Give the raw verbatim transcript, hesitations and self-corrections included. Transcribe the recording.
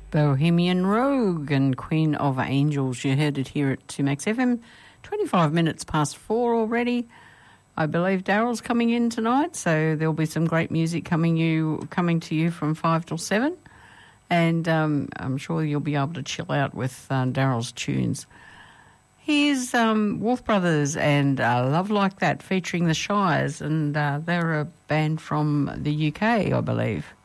Bohemian Rogue and Queen of Angels. You heard it here at two Max F M. twenty-five minutes past four already. I believe Daryl's coming in tonight, so there'll be some great music coming you coming to you from five till seven. And um, I'm sure you'll be able to chill out with uh, Daryl's tunes. Here's um, Wolf Brothers and uh, Love Like That featuring the Shires, and uh, they're a band from the U K, I believe.